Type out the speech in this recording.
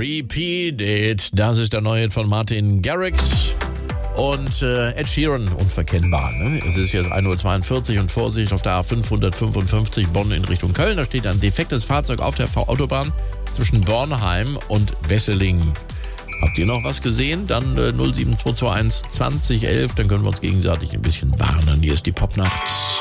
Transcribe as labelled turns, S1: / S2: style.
S1: Repeat It. Das ist der neue Hit von Martin Garrix. Und Ed Sheeran, unverkennbar. Ne? Es ist jetzt 1:42 Uhr und Vorsicht auf der A555 Bonn in Richtung Köln. Da steht ein defektes Fahrzeug auf der Autobahn zwischen Bornheim und Wesseling. Habt ihr noch was gesehen? Dann 07221 2011. Dann können wir uns gegenseitig ein bisschen warnen. Hier ist die Popnacht.